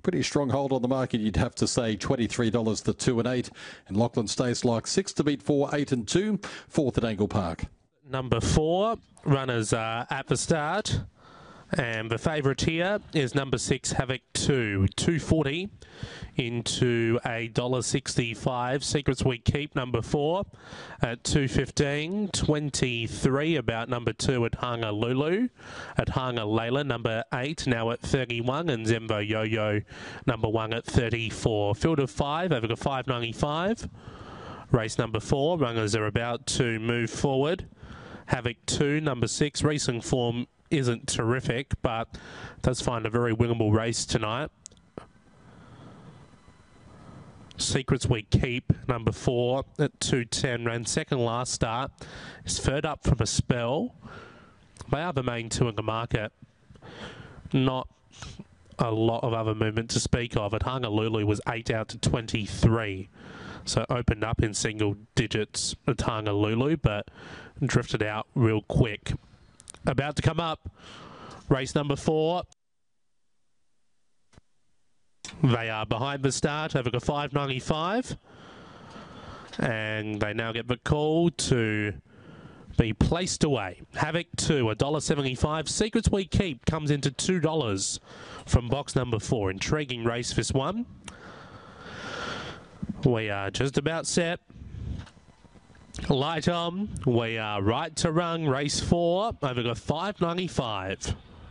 Pretty strong hold on the market, you'd have to say. $23 the 2 and 8. And Lachlan stays like 6 to beat 4, 8 and 2. 4th at Angle Park. Number 4, runners are at the start. And the favourite here is number 6, Havoc 2, $2.40 into $1.65. Secrets We Keep, number 4 at $2.15. 23 about number 2 at Hanga Lulu. At Hanga Layla, number 8 now at 31, and Zembo Yo-Yo, number 1 at 34. Field of 5 over the 5.95. Race number 4, runners are about to move forward. Havoc 2, number 6, racing form isn't terrific, but does find a very winnable race tonight. Secrets We Keep, number 4 at 2.10, ran second last start. Is third up from a spell. They are the main 2 in the market. Not a lot of other movement to speak of. At Hanga Lulu was 8 out to 23. So opened up in single digits at Hanga Lulu, but drifted out real quick. About to come up, race number 4. They are behind the start over the 5.95, and they now get the call to be placed away. Havoc 2, $1.75. Secrets We Keep comes into $2 from box number 4. Intriguing race, this one. We are just about set. Light on. We are right to run. Race 4 over the 5.95.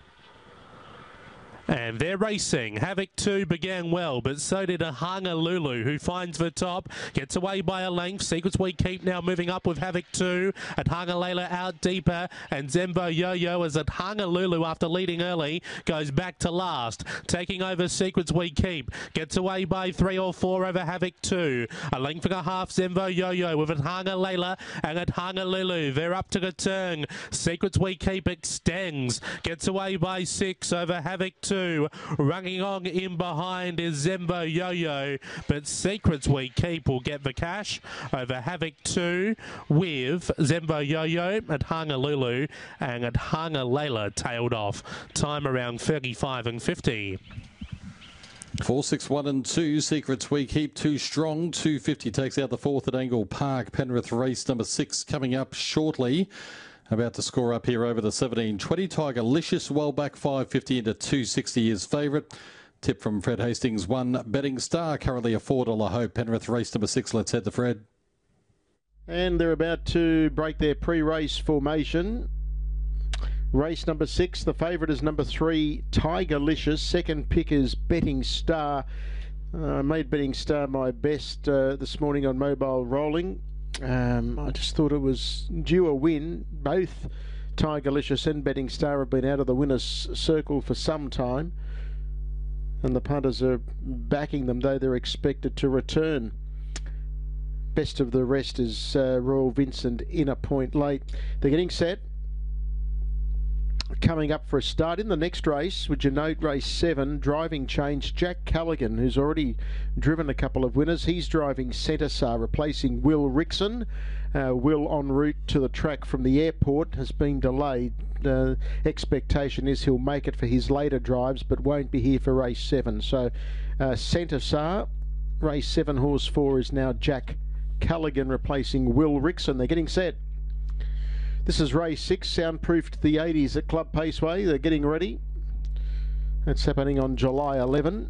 And they're racing. Havoc 2 began well, but so did a Hanga Lulu, who finds the top, gets away by a length. Secrets We Keep now moving up with Havoc 2. At Hanga Layla out deeper, and Zembo Yo-Yo is at Hanga Lulu after leading early, goes back to last. Taking over Secrets We Keep, gets away by 3 or 4 over Havoc 2. A length and a half, Zembo Yo-Yo with at Hanga Layla and at Hanga Lulu. They're up to the turn. Secrets We Keep extends, gets away by 6 over Havoc 2. Running on in behind is Zembo Yo-Yo, but Secrets We Keep will get the cash over Havoc 2 with Zembo Yo-Yo at Hanga Lulu, and at Hanga Layla tailed off. Time around 35 and 50. 4, 6, 1 and 2. Secrets We Keep too strong. 2.50 takes out the 4th at Angle Park. Penrith race number 6 coming up shortly. About to score up here over the 17.20. Tiger Licious well back, 5.50 into 2.60 is favourite. Tip from Fred Hastings, 1 Betting Star, currently a $4 hope. Penrith race number 6. Let's head to Fred. And they're about to break their pre-race formation. Race number 6, the favourite is number 3, Tiger Licious. Second pick is Betting Star. I made Betting Star my best this morning on mobile rolling. I just thought it was due a win. Both Tiger Licious and Betting Star have been out of the winner's circle for some time, and the punters are backing them, though they're expected to return. Best of the rest is Royal Vincent in a point late. They're getting set. Coming up for a start in the next race, would you note race 7, driving change, Jack Callaghan, who's already driven a couple of winners. He's driving Centre Star, replacing Will Rickson. Will en route to the track from the airport has been delayed. Expectation is he'll make it for his later drives, but won't be here for race 7. So Centre Star, race 7, horse 4 is now Jack Callaghan replacing Will Rickson. They're getting set. This is race 6, soundproofed the 80s at Club Paceway. They're getting ready. That's happening on July 11.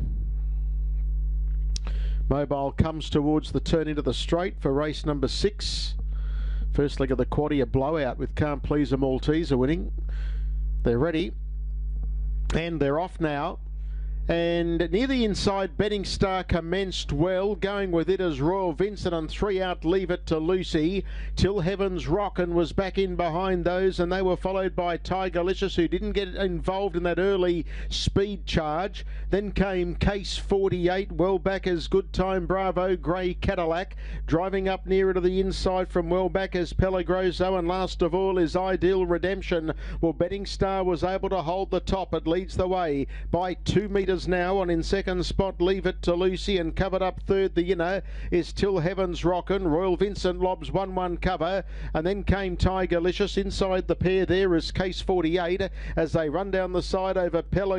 Mobile comes towards the turn into the straight for race number 6. First leg of the quaddie, a blowout with Can't Please a Malteser winning. They're ready. And they're off now. And near the inside, Betting Star commenced well. Going with it as Royal Vincent, on 3 out, Leave It to Lucy. Till Heaven's Rockin' was back in behind those, and they were followed by Tiger Licious, who didn't get involved in that early speed charge. Then came Case 48, well back as Good Time Bravo, Grey Cadillac. Driving up nearer to the inside from well back as Pelagroso, and last of all is Ideal Redemption. Well, Betting Star was able to hold the top. It leads the way by 2 metres now, on in second spot Leave It to Lucy, and covered up third the inner is Till Heaven's Rockin'. Royal Vincent lobs 1-1 cover, and then came Tiger Licious. Inside the pair there is Case 48 as they run down the side over Pelagroso.